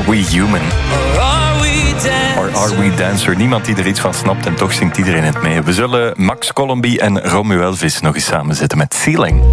Are We Human? Or Are We Dancer? Niemand die er iets van snapt en toch zingt iedereen het mee. We zullen Max Colomby en Romuald Elvis nog eens samen zetten met Ceiling.